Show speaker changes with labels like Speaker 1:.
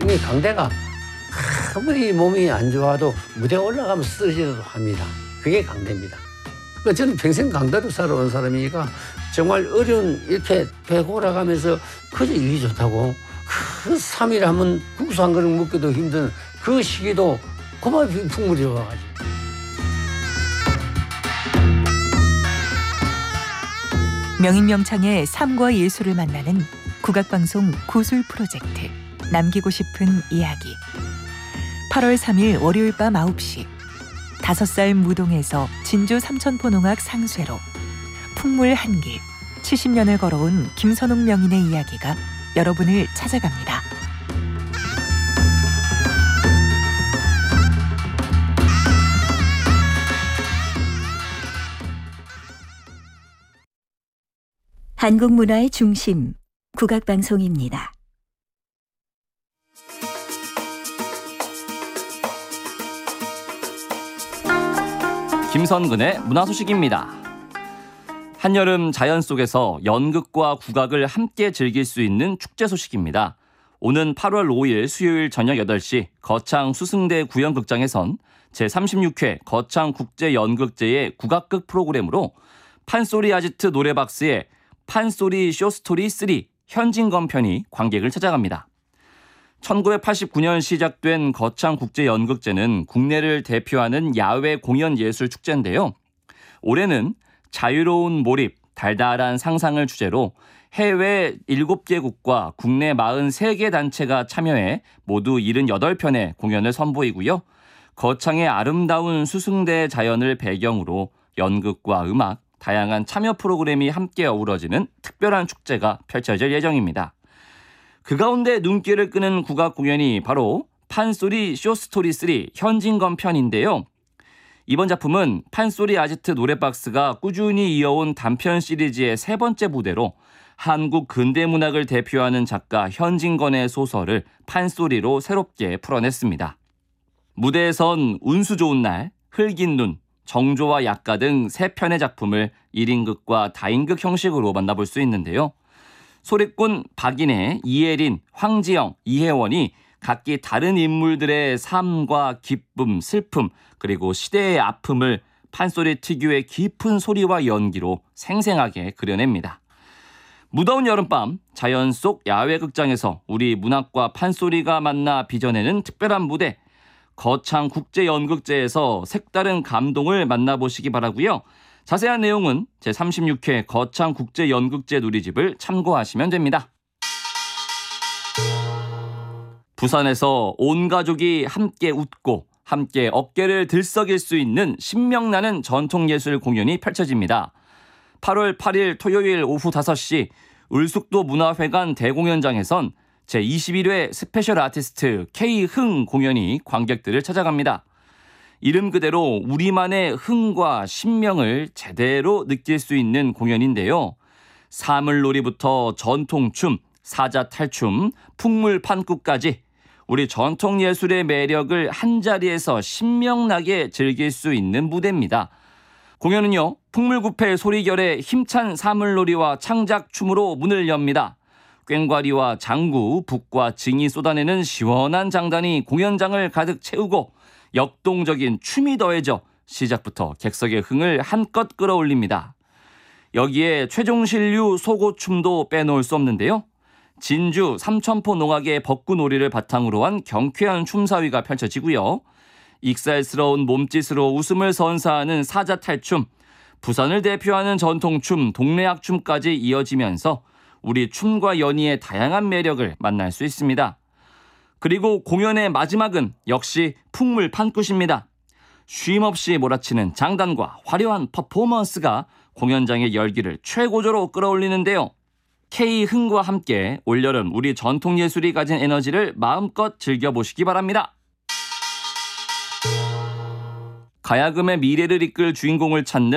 Speaker 1: 이 강대가 아무리 몸이 안 좋아도 무대에 올라가면 쓰러지기도 합니다. 그게 강대입니다. 그러니까 저는 평생 강대로 살아온 사람이니까 정말 어려운 이렇게 배 골아가면서 그저 일이 좋다고 그 3일 하면 국수 한 그릇 먹기도 힘든 그 시기도 고마워 풍물이 와가지고.
Speaker 2: 명인명창의 삶과 예술을 만나는 국악방송 구술 프로젝트 남기고 싶은 이야기. 8월 3일 월요일 밤 9시 5살 무동에서 진주 삼천포 농악 상쇠로 풍물 한길 70년을 걸어온 김선웅 명인의 이야기가 여러분을 찾아갑니다.
Speaker 3: 한국 문화의 중심, 국악방송입니다.
Speaker 4: 김선근의 문화소식입니다. 한여름 자연 속에서 연극과 국악을 함께 즐길 수 있는 축제 소식입니다. 오는 8월 5일 수요일 저녁 8시 거창 수승대 구연극장에선 제36회 거창국제연극제의 국악극 프로그램으로 판소리 아지트 노래박스의 판소리 쇼스토리 3 현진건 편이 관객을 찾아갑니다. 1989년 시작된 거창국제연극제는 국내를 대표하는 야외 공연 예술 축제인데요. 올해는 자유로운 몰입, 달달한 상상을 주제로 해외 7개국과 국내 43개 단체가 참여해 모두 78편의 공연을 선보이고요. 거창의 아름다운 수승대 자연을 배경으로 연극과 음악, 다양한 참여 프로그램이 함께 어우러지는 특별한 축제가 펼쳐질 예정입니다. 그 가운데 눈길을 끄는 국악 공연이 바로 판소리 쇼스토리 3 현진건 편인데요. 이번 작품은 판소리 아지트 노래박스가 꾸준히 이어온 단편 시리즈의 3번째 무대로 한국 근대문학을 대표하는 작가 현진건의 소설을 판소리로 새롭게 풀어냈습니다. 무대에선 운수 좋은 날, 흘긴 눈, 정조와 약가 등 3편의 작품을 1인극과 다인극 형식으로 만나볼 수 있는데요. 소리꾼 박인혜, 이혜린, 황지영, 이혜원이 각기 다른 인물들의 삶과 기쁨, 슬픔, 그리고 시대의 아픔을 판소리 특유의 깊은 소리와 연기로 생생하게 그려냅니다. 무더운 여름밤, 자연 속 야외 극장에서 우리 문학과 판소리가 만나 빚어내는 특별한 무대, 거창국제연극제에서 색다른 감동을 만나보시기 바라고요. 자세한 내용은 제36회 거창국제연극제 누리집을 참고하시면 됩니다. 부산에서 온 가족이 함께 웃고 함께 어깨를 들썩일 수 있는 신명나는 전통예술 공연이 펼쳐집니다. 8월 8일 토요일 오후 5시 울숙도 문화회관 대공연장에선 제21회 스페셜 아티스트 K흥 공연이 관객들을 찾아갑니다. 이름 그대로 우리만의 흥과 신명을 제대로 느낄 수 있는 공연인데요. 사물놀이부터 전통춤, 사자탈춤, 풍물판구까지 우리 전통예술의 매력을 한자리에서 신명나게 즐길 수 있는 무대입니다. 공연은요, 풍물구패 소리결의 힘찬 사물놀이와 창작춤으로 문을 엽니다. 꽹과리와 장구, 북과 징이 쏟아내는 시원한 장단이 공연장을 가득 채우고 역동적인 춤이 더해져 시작부터 객석의 흥을 한껏 끌어올립니다. 여기에 최종실류 소고춤도 빼놓을 수 없는데요. 진주 삼천포 농악의 벚구놀이를 바탕으로 한 경쾌한 춤사위가 펼쳐지고요. 익살스러운 몸짓으로 웃음을 선사하는 사자탈춤, 부산을 대표하는 전통춤 동래악춤까지 이어지면서 우리 춤과 연희의 다양한 매력을 만날 수 있습니다. 그리고 공연의 마지막은 역시 풍물판굿입니다. 쉼없이 몰아치는 장단과 화려한 퍼포먼스가 공연장의 열기를 최고조로 끌어올리는데요. K흥과 함께 올여름 우리 전통예술이 가진 에너지를 마음껏 즐겨보시기 바랍니다. 가야금의 미래를 이끌 주인공을 찾는